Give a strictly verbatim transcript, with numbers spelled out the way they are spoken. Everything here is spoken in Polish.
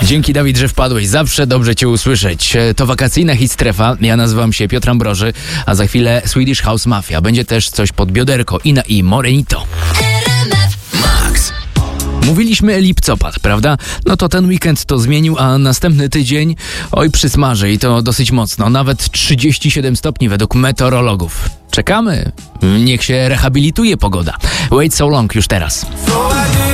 Dzięki, Dawid, że wpadłeś. Zawsze dobrze cię usłyszeć. To wakacyjna hit strefa. Ja nazywam się Piotr Ambroży, a za chwilę Swedish House Mafia. Będzie też coś pod bioderko. Ina i Morenito. Max. Mówiliśmy lipcopad, prawda? No to ten weekend to zmienił, a następny tydzień, oj, przysmaży i to dosyć mocno. Nawet trzydzieści siedem stopni według meteorologów. Czekamy. Niech się rehabilituje pogoda. Wait so long już teraz.